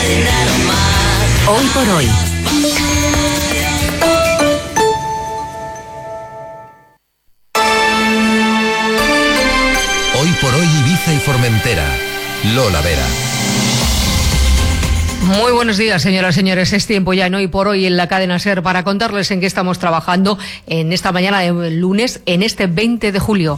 Hoy por hoy. Hoy por hoy Ibiza y Formentera. Lola Vera. Muy buenos días, señoras y señores. Es tiempo ya en Hoy por Hoy en la cadena SER para contarles en qué estamos trabajando en esta mañana de lunes, en este 20 de julio.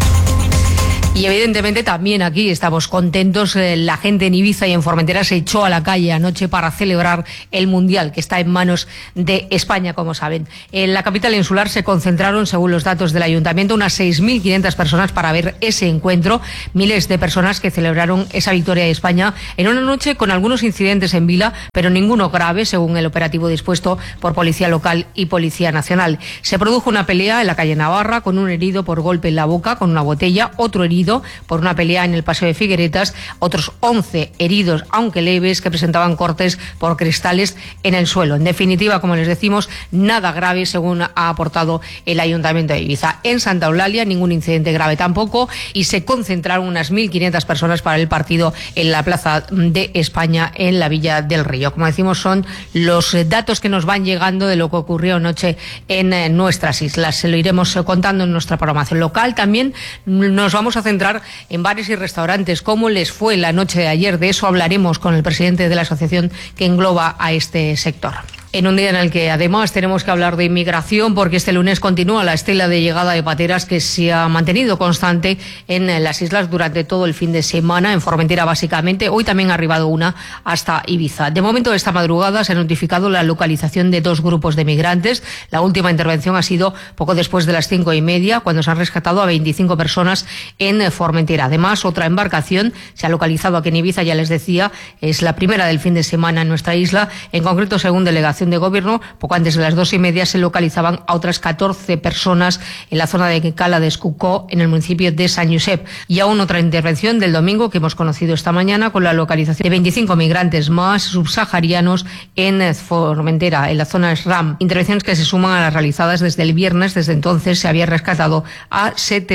Y evidentemente también aquí estamos contentos. La gente en Ibiza y en Formentera se echó a la calle anoche para celebrar el Mundial, que está en manos de España, como saben. En la capital insular se concentraron, según los datos del ayuntamiento, unas 6.500 personas para ver ese encuentro. Miles de personas que celebraron esa victoria de España en una noche con algunos incidentes en Vila, pero ninguno grave, según el operativo dispuesto por Policía Local y Policía Nacional. Se produjo una pelea en la calle Navarra con un herido por golpe en la boca con una botella, otro herido por una pelea en el Paseo de Figueretas, otros 11 heridos, aunque leves, que presentaban cortes por cristales en el suelo. En definitiva, como les decimos, nada grave, según ha aportado el Ayuntamiento de Ibiza. En Santa Eulalia, ningún incidente grave tampoco, y se concentraron unas 1.500 personas para el partido en la Plaza de España, en la Villa del Río. Como decimos, son los datos que nos van llegando de lo que ocurrió anoche en nuestras islas. Se lo iremos contando en nuestra programación local. También nos vamos a centrar en bares y restaurantes. ¿Cómo les fue la noche de ayer? De eso hablaremos con el presidente de la asociación que engloba a este sector. En un día en el que además tenemos que hablar de inmigración, porque este lunes continúa la estela de llegada de pateras que se ha mantenido constante en las islas durante todo el fin de semana, en Formentera básicamente. Hoy también ha arribado una hasta Ibiza. De momento, esta madrugada se ha notificado la localización de 2 grupos de migrantes. La última intervención ha sido poco después de las 5:30, cuando se han rescatado a 25 personas en Formentera. Además, otra embarcación se ha localizado aquí en Ibiza, ya les decía, es la primera del fin de semana en nuestra isla. En concreto, según delegación de Gobierno, poco antes de las 2:30 se localizaban a otras 14 personas en la zona de Cala de Escucó, en el municipio de San Josep. Y aún otra intervención del domingo que hemos conocido esta mañana, con la localización de 25 migrantes más subsaharianos en Formentera, en la zona SRAM. Intervenciones que se suman a las realizadas desde el viernes. Desde entonces se había rescatado a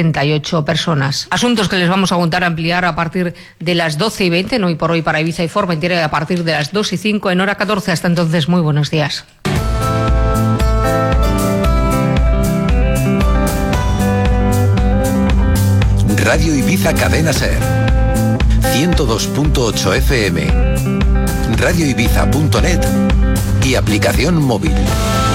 78 personas. Asuntos que les vamos a contar, ampliar a partir de las 12:20, en Hoy por Hoy para Ibiza y Formentera, y a partir de las 2:05 en hora 14. Hasta entonces, muy buenos días. Radio Ibiza Cadena SER 102.8 FM, radioibiza.net y aplicación móvil.